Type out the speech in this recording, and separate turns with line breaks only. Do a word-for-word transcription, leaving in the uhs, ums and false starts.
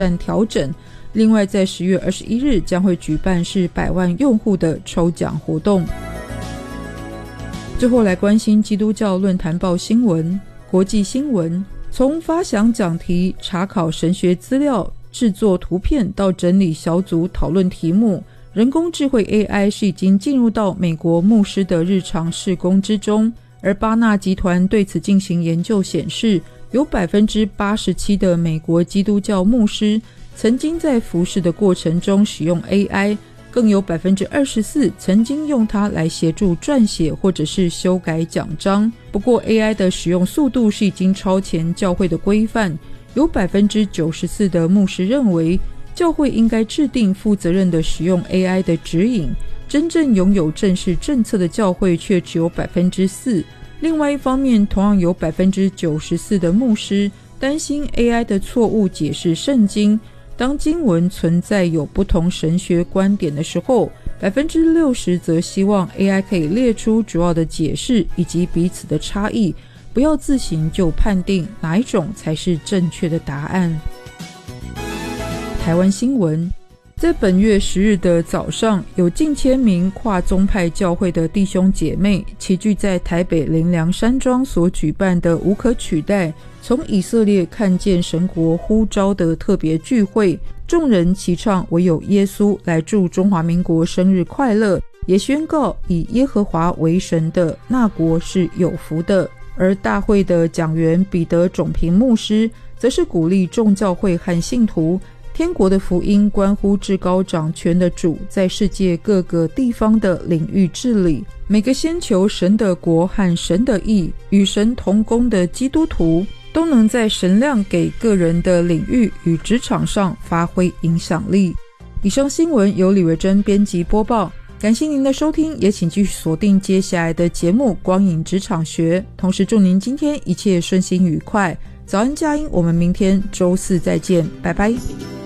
调整。另外在十月二十一日将会举办是百万用户的抽奖活动。最后来关心基督教论坛报新闻。国际新闻，从发想讲题、查考神学资料、制作图片到整理小组讨论题目，人工智慧 A I 是已经进入到美国牧师的日常事工之中。而巴纳集团对此进行研究显示，有 百分之八十七 的美国基督教牧师曾经在服事的过程中使用 A I， 更有 百分之二十四 曾经用它来协助撰写或者是修改讲章。不过 A I 的使用速度是已经超前教会的规范，有 百分之九十四 的牧师认为教会应该制定负责任的使用 A I 的指引，真正拥有正式政策的教会却只有 百分之四。 另外一方面，同样有 百分之九十四 的牧师担心 A I 的错误解释圣经，当经文存在有不同神学观点的时候， 百分之六十 则希望 A I 可以列出主要的解释以及彼此的差异，不要自行就判定哪一种才是正确的答案。台湾新闻，在本月十日的早上，有近千名跨宗派教会的弟兄姐妹齐聚在台北灵粮山庄所举办的无可取代从以色列看见神国呼召的特别聚会，众人齐唱唯有耶稣来祝中华民国生日快乐，也宣告以耶和华为神的那国是有福的。而大会的讲员彼得种平牧师则是鼓励众教会和信徒，天国的福音关乎至高掌权的主在世界各个地方的领域治理，每个先求神的国和神的义，与神同工的基督徒都能在神量给个人的领域与职场上发挥影响力。以上新闻由李维珍编辑播报，感谢您的收听，也请继续锁定接下来的节目光影职场学，同时祝您今天一切顺心愉快。早安佳音，我们明天周四再见，拜拜。